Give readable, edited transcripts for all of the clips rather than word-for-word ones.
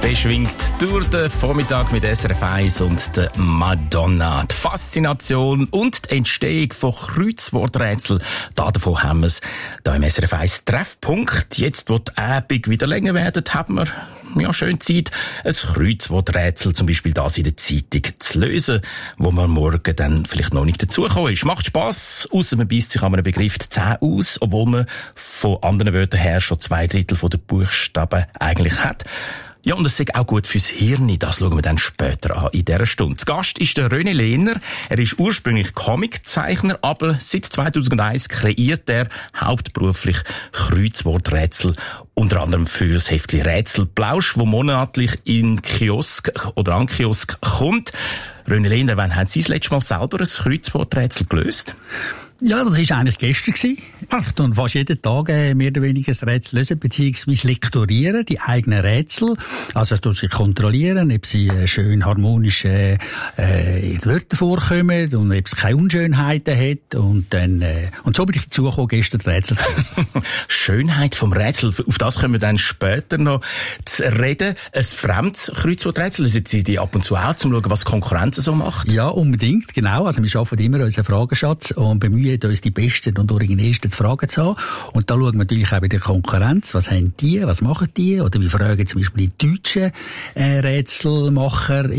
der schwingt durch den Vormittag mit SRF 1 und der Madonna. Die Faszination und die Entstehung von Kreuzworträtseln, davon haben wir es hier im SRF 1 Treffpunkt. Jetzt, wo die Abend wieder länger werden, haben wir schön Zeit, ein Kreuzworträtsel, zum Beispiel das in der Zeitung, zu lösen, wo man morgen dann vielleicht noch nicht dazugekommen ist. Macht Spass, ausser man beisst sich an einem Begriff die Zähne aus, obwohl man von anderen Wörtern her schon 2/3 der Buchstaben eigentlich hat. Ja, und es ist auch gut fürs Hirn. Das schauen wir dann später an in dieser Stunde. Zu Gast ist der René Lehner. Er ist ursprünglich Comiczeichner, aber seit 2001 kreiert er hauptberuflich Kreuzworträtsel, unter anderem für das Heftchen Rätselplausch, wo monatlich in Kiosk oder an Kiosk kommt. René Lehner, wann haben Sie das letzte Mal selber ein Kreuzworträtsel gelöst? Ja, das war eigentlich gestern. Ich tue fast jeden Tag mehr oder weniger ein Rätsel lösen, beziehungsweise lektorieren, die eigenen Rätsel. Also ich tue sie kontrollieren, ob sie schön harmonisch Wörter vorkommen und ob es keine Unschönheiten hat. Und so bin ich dazu gekommen, gestern das Rätsel zu lösen. Schönheit vom Rätsel, auf das können wir dann später noch zu reden. Ein fremdes Kreuzworträtsel, lösen Sie die ab und zu auch, um zu schauen, was die Konkurrenz so macht? Ja, unbedingt, genau. Also wir schaffen immer unseren Fragenschatz und bemühen uns die besten und originellsten Fragen zu haben. Und da schauen wir natürlich auch bei der Konkurrenz. Was haben die? Was machen die? Oder wir fragen zum Beispiel die deutschen Rätselmacher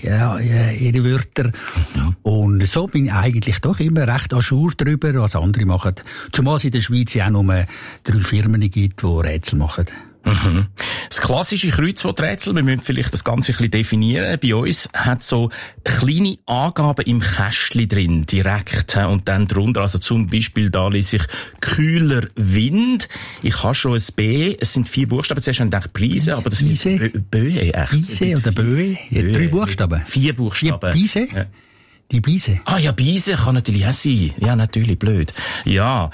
ihre Wörter. Ja. Und so bin ich eigentlich doch immer recht à jour drüber, was andere machen. Zumal es in der Schweiz ja auch nur 3 Firmen gibt, die Rätsel machen. Mhm. Das klassische Kreuzworträtsel, wir müssen vielleicht das Ganze ein bisschen definieren. Bei uns hat so kleine Angaben im Kästchen drin, direkt. Und dann drunter, also zum Beispiel, da lese ich kühler Wind. Ich habe schon ein B, es sind 4 Buchstaben. Zuerst habe ich gedacht Preise, aber das ist Böe, echt. Preise oder Böe? 3 Buchstaben. 4 Buchstaben. Preise? Ja. Die Beise? Ah ja, Beise kann natürlich auch sein. Ja, natürlich, blöd. Ja,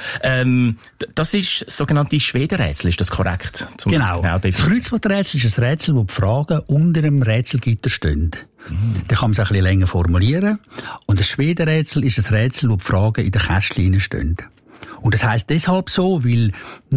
das ist das sogenannte Schwedenrätsel, ist das korrekt? Genau. Das Kreuzworträtsel ist ein Rätsel, wo die Fragen unter dem Rätselgitter stehen. Da kann man es ein bisschen länger formulieren. Und das Schwedenrätsel ist ein Rätsel, wo die Fragen in den Kästchen stehen. Und das heisst deshalb so, weil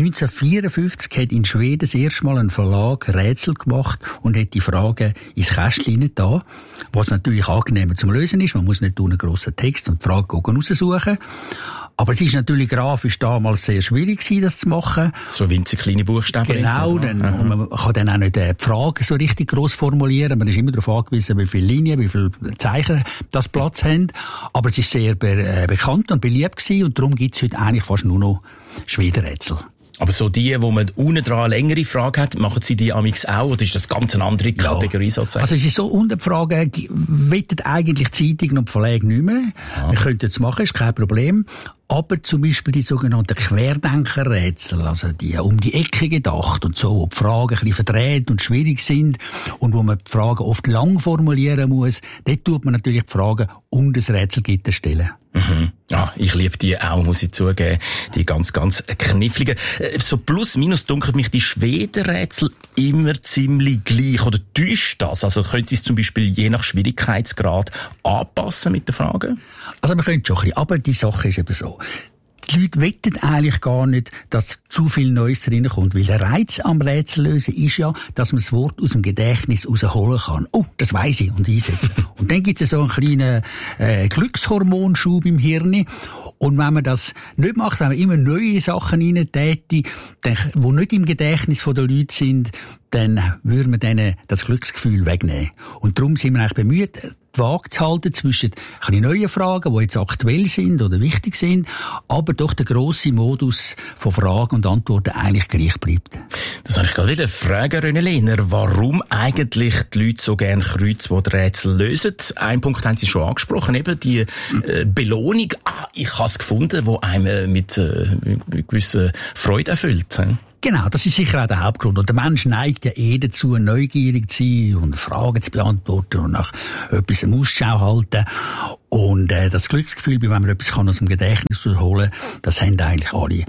1954 hat in Schweden das erste Mal ein Verlag Rätsel gemacht und hat die Fragen ins Kästchen da, was natürlich angenehmer zum Lösen ist. Man muss nicht einen grossen Text und die Frage raussuchen. Aber es ist natürlich grafisch damals sehr schwierig gewesen, das zu machen. So winzig kleine Buchstaben. Genau, und man kann dann auch nicht die Frage so richtig gross formulieren. Man ist immer darauf angewiesen, wie viele Linien, wie viele Zeichen das Platz haben. Aber es ist sehr bekannt und beliebt gewesen und darum gibt es heute eigentlich fast nur noch Schwedenrätsel. Aber so die, wo man unten dran eine längere Frage hat, machen Sie die amix auch, oder ist das ganz eine andere Kategorie sozusagen? Also es ist so, unter die Frage, wettet eigentlich die Zeitung und die Verlage nicht mehr. Ja. Wir könnten es machen, ist kein Problem. Aber zum Beispiel die sogenannten Querdenkerrätsel, also die um die Ecke gedacht und so, wo die Fragen ein bisschen verdreht und schwierig sind und wo man die Fragen oft lang formulieren muss, dort tut man natürlich die Fragen unter das Rätselgitter stellen. Mhm. Ja, ich liebe die auch, muss ich zugeben. Die ganz, ganz kniffligen. So plus, minus dunkelt mich die Schwedenrätsel immer ziemlich gleich. Oder täuscht das? Also können Sie es zum Beispiel je nach Schwierigkeitsgrad anpassen mit den Fragen? Also man könnte schon ein bisschen, aber die Sache ist eben so. Die Leute wetten eigentlich gar nicht, dass zu viel Neues reinkommt, weil der Reiz am Rätsellösen ist ja, dass man das Wort aus dem Gedächtnis rausholen kann. Oh, das weiss ich und einsetzen. Und dann gibt es so einen kleinen Glückshormonschub im Hirn. Und wenn man das nicht macht, wenn man immer neue Sachen reintäte, die nicht im Gedächtnis der Leute sind, dann würde man denen das Glücksgefühl wegnehmen. Und darum sind wir eigentlich bemüht, die Waage zu halten zwischen neuen Fragen, die jetzt aktuell sind oder wichtig sind, aber doch der grosse Modus von Fragen und Antworten eigentlich gleich bleibt. Das habe ich gerade wieder fragen, René Lehner, warum eigentlich die Leute so gerne Kreuzworträtsel lösen. Einen Punkt haben Sie schon angesprochen, eben die Belohnung. Ich habe es gefunden, die einem mit gewisser Freude erfüllt. Genau, das ist sicher auch der Hauptgrund. Und der Mensch neigt ja dazu, neugierig zu sein und Fragen zu beantworten und nach etwas im Ausschau halten. Und das Glücksgefühl, wenn man etwas aus dem Gedächtnis holen kann, das haben eigentlich alle.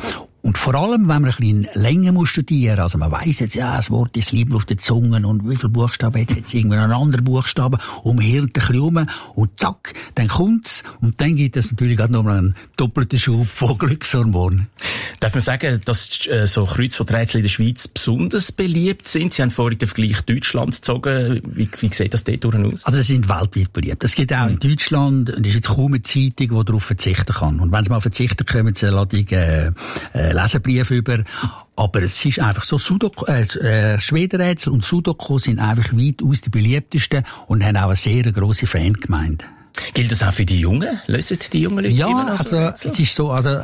Und vor allem, wenn man ein bisschen länger muss studieren, also man weiss jetzt, ja, das Wort ist lieber auf den Zungen und wie viele Buchstaben, jetzt hat es irgendwie einen anderen Buchstaben, umhirrt ein bisschen rum und zack, dann kommt's und dann gibt es natürlich auch noch mal einen doppelten Schub von Glückshormonen. Darf man sagen, dass so Kreuzworträtsel in der Schweiz besonders beliebt sind? Sie haben vorhin den Vergleich Deutschland gezogen. Wie sieht das dort aus? Also sie sind weltweit beliebt. Es gibt auch in Deutschland, und es ist jetzt kaum eine Zeitung, die darauf verzichten kann. Und wenn sie mal verzichten, kommen sie Leserbrief über. Aber es ist einfach so, Schwedenrätsel und Sudoku sind einfach weitaus die beliebtesten und haben auch eine sehr grosse Fangemeinde. Gilt das auch für die Jungen? Lösen die jungen Leute ja, immer noch so? Ja, also es ist so, also,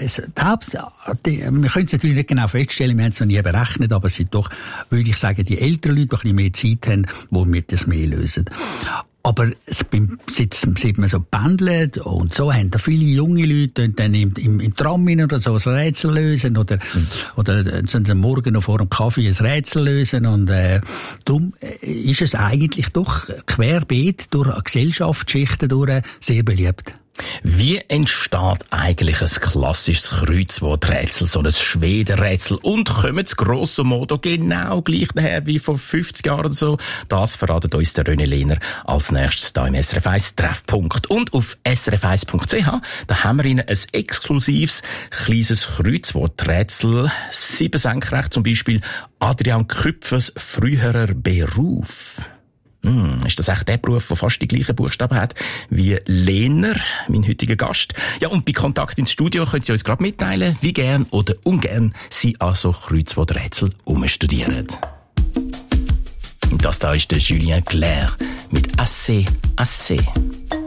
wir können es natürlich nicht genau feststellen, wir haben es noch nie berechnet, aber es sind doch, würde ich sagen, die älteren Leute, die ein bisschen mehr Zeit haben, die wir das mehr lösen. Aber seit man so pendelt und so, haben da viele junge Leute dann im Tram oder so ein Rätsel lösen oder sind am Morgen noch vor dem Kaffee ein Rätsel lösen und darum ist es eigentlich doch querbeet durch Gesellschaftsschichten durch sehr beliebt. Wie entsteht eigentlich ein klassisches Kreuzworträtsel, so ein Schwedenrätsel? Und kommen das grosso modo genau gleich daher wie vor 50 Jahren oder so? Das verratet uns der René Lehner als nächstes hier im SRF 1 Treffpunkt. Und auf srf1.ch, da haben wir Ihnen ein exklusives kleines Kreuzworträtsel. 7 senkrecht, zum Beispiel Adrian Küpfers früherer Beruf. Ist das echt der Beruf, der fast die gleichen Buchstaben hat wie Lehner, mein heutiger Gast? Ja, und bei Kontakt ins Studio können Sie uns gerade mitteilen, wie gern oder ungern Sie an so Kreuzworträtsel umstudieren. Das da ist der Julien Clerc mit Assez, Assez.